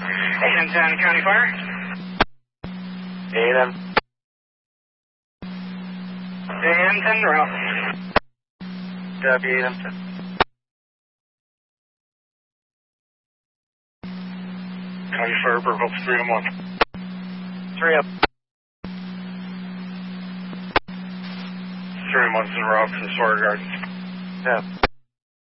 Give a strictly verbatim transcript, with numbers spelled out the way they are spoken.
A ten County Fire. A M. A M ten route. Copy, A M ten. County Fire, Burville, three M one. three up. three M one's en route for the Sword Gardens. Yeah.